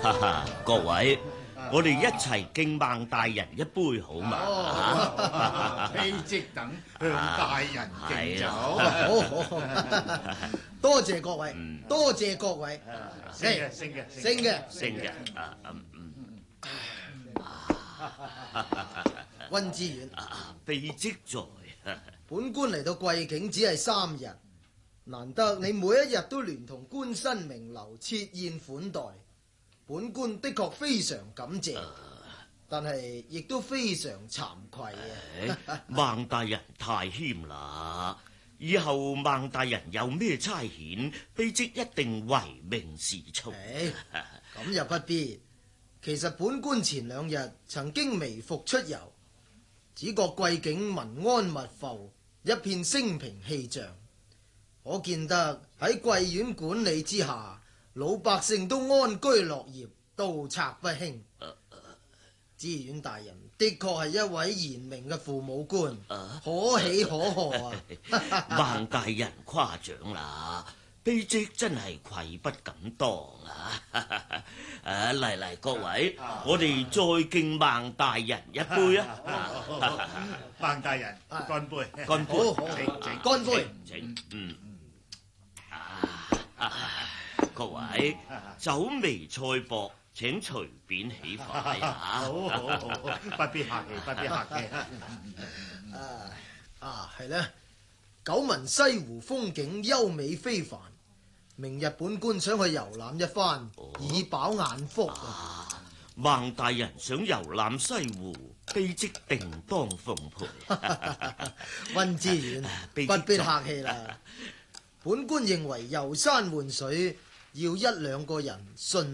哈哈，各位，我哋一齊敬孟大人一杯好嘛？ 卑職等向大人敬酒。 好，多謝各位，多謝各位。 升嘅。 升嘅。 溫之遠， 卑職在。 本官嚟到貴境只係3日，難得你每一日都聯同官紳名流設宴款待，本官的確非常感謝，但係亦都非常慚愧啊！ 孟大人太謙啦，以後孟大人有咩差遣，卑職一定唯命是從。 咁又不必，其實本官前2日曾經微服出遊，只覺貴境民安物阜，一片升平氣象，可見得喺貴院管理之下，老百姓都安居樂業，盜賊不興。知縣大人的確係一位賢明嘅父母官，可喜可賀啊！ 孟大人誇獎啦，卑職真係愧不敢當啊！嚟，各位，我哋再敬孟大人一杯啊！ 孟大人，乾杯！ 乾杯！ 乾杯！ 各位，酒微菜薄，請隨便起筷啊！ 好，不必客氣。 係呢，久聞西湖風景優美非凡，明日本官想去遊覽一番，以飽眼福。 孟大人想遊覽西湖，卑職定當奉陪。 溫之遠，不必客氣啦。本官認為遊山玩水要1-2個人，順